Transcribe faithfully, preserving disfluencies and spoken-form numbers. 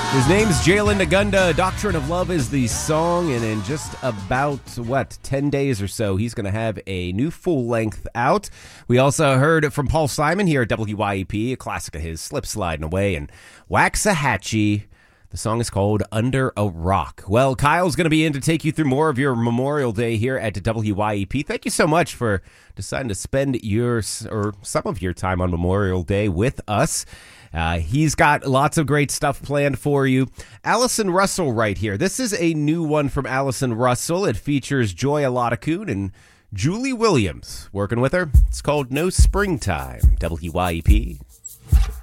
His name's Jalen Nagunda. Doctrine of Love is the song, and in just about, what, ten days or so, he's going to have a new full-length out. We also heard from Paul Simon here at W Y E P, a classic of his, Slip Sliding Away, and Waxahachie. The song is called Under a Rock. Well, Kyle's going to be in to take you through more of your Memorial Day here at W Y E P. Thank you so much for deciding to spend your, or some of your time on Memorial Day with us. Uh, he's got lots of great stuff planned for you. Allison Russell right here. This is a new one from Allison Russell. It features Joy Aladakun and Julie Williams working with her. It's called No Springtime. W Y E P.